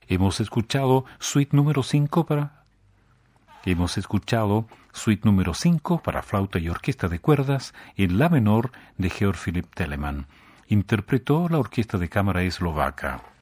Hemos escuchado suite número 5 para flauta y orquesta de cuerdas en la menor de Georg Philipp Telemann. Interpretó la Orquesta de Cámara Eslovaca.